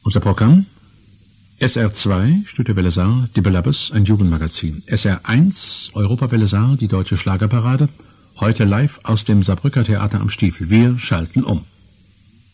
Unser Programm: SR2, Studio Saar, die Belabbes, ein Jugendmagazin. SR1, Europawelle Saar, die deutsche Schlagerparade. Heute live aus dem Saarbrücker Theater am Stiefel. Wir schalten um.